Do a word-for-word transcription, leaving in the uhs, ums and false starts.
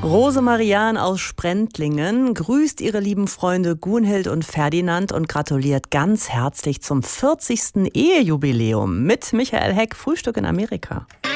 Rose-Marian aus Sprendlingen grüßt ihre lieben Freunde Gunhild und Ferdinand und gratuliert ganz herzlich zum vierzigsten Ehejubiläum mit Michael Heck, Frühstück in Amerika.